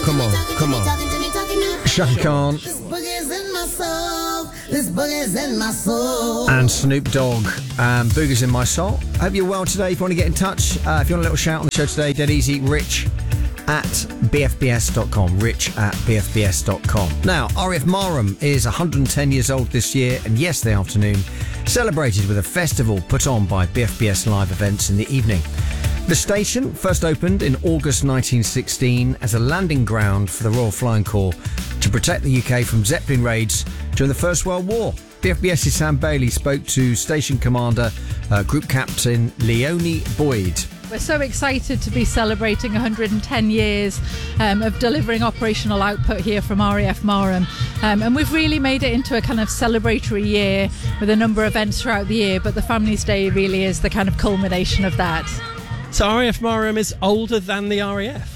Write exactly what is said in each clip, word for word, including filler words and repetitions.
come on, come on. Shaka Khan. This boogie's in my soul. This boogie's in my soul. And Snoop Dogg. Um, Boogie's in my soul. Hope you're well today. If you want to get in touch, uh, if you want a little shout on the show today, dead easy, rich at b f b s dot com. Rich at b f b s dot com. Now, R A F Marham is one hundred ten years old this year, and yesterday afternoon celebrated with a festival put on by B F B S Live Events in the evening. The station first opened in August nineteen sixteen as a landing ground for the Royal Flying Corps to protect the U K from Zeppelin raids during the First World War. BFBS's Sam Bailey spoke to station commander, uh, Group Captain Leonie Boyd. We're so excited to be celebrating one hundred ten years um, of delivering operational output here from R A F Marham. Um, and we've really made it into a kind of celebratory year with a number of events throughout the year, but the Families Day really is the kind of culmination of that. So R A F Marham is older than the R A F?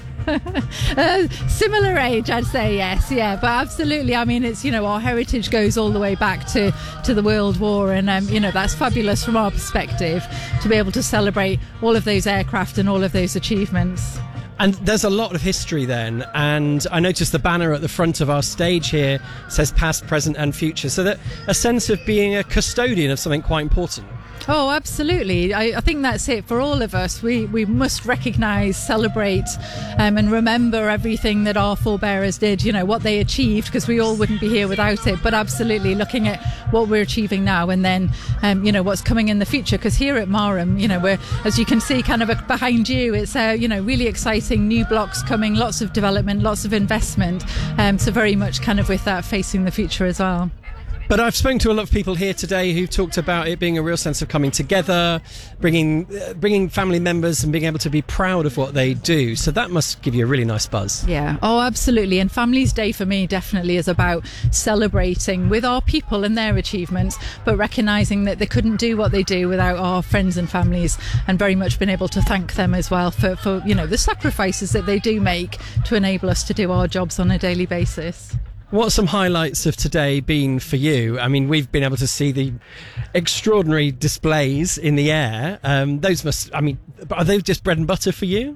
uh, similar age, I'd say, yes, yeah, but absolutely. I mean, it's, you know, our heritage goes all the way back to, to the World War, and um, you know, that's fabulous from our perspective to be able to celebrate all of those aircraft and all of those achievements. And there's a lot of history then, and I noticed the banner at the front of our stage here says past, present and future, so that a sense of being a custodian of something quite important. Oh, absolutely. I, I think that's it for all of us. We we must recognise, celebrate um, and remember everything that our forebearers did, you know, what they achieved, because we all wouldn't be here without it. But absolutely looking at what we're achieving now and then, um, you know, what's coming in the future. Because here at Marham, you know, we're, as you can see kind of behind you, it's, uh, you know, really exciting new blocks coming, lots of development, lots of investment. Um, so very much kind of with that facing the future as well. But I've spoken to a lot of people here today who've talked about it being a real sense of coming together, bringing uh, bringing family members and being able to be proud of what they do. So that must give you a really nice buzz. Yeah, oh, absolutely. And Families Day for me definitely is about celebrating with our people and their achievements, but recognising that they couldn't do what they do without our friends and families, and very much been able to thank them as well for, for you know, the sacrifices that they do make to enable us to do our jobs on a daily basis. What's some highlights of today been for you? I mean, we've been able to see the extraordinary displays in the air. Um, those must, I mean, are they just bread and butter for you?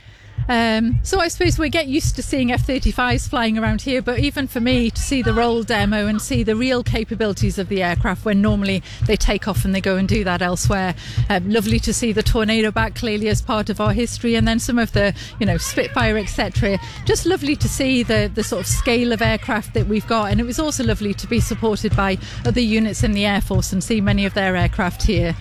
Um, so I suppose we get used to seeing F thirty-fives flying around here, but even for me to see the roll demo and see the real capabilities of the aircraft when normally they take off and they go and do that elsewhere. Um, lovely to see the Tornado back clearly as part of our history, and then some of the, you know, Spitfire, et cetera. Just lovely to see the, the sort of scale of aircraft that we've got, and it was also lovely to be supported by other units in the Air Force and see many of their aircraft here.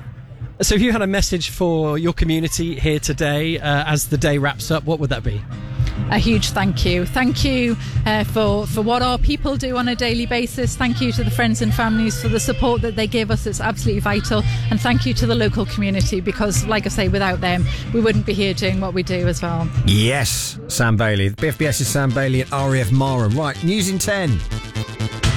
So if you had a message for your community here today uh, as the day wraps up, what would that be? A huge thank you. Thank you uh, for, for what our people do on a daily basis. Thank you to the friends and families for the support that they give us. It's absolutely vital. And thank you to the local community, because, like I say, without them, we wouldn't be here doing what we do as well. Yes, Sam Bailey. B F B S's Sam Bailey at R A F Marham. Right, news in ten.